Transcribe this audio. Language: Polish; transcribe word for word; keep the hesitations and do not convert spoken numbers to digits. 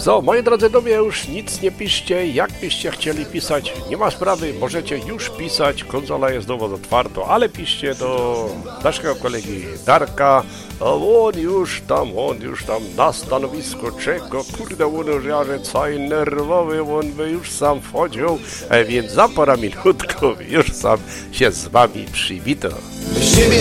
So, moi drodzy, do mnie już nic nie piszcie, jak byście chcieli pisać, nie ma sprawy, możecie już pisać, konsola jest do was otwarta, ale piszcie do naszego kolegi Darka, a on już tam, on już tam na stanowisko czeka, kurde, on już jaże cały nerwowy, on by już sam wchodził, a więc za parę minutków już sam się z wami przywita. Siebie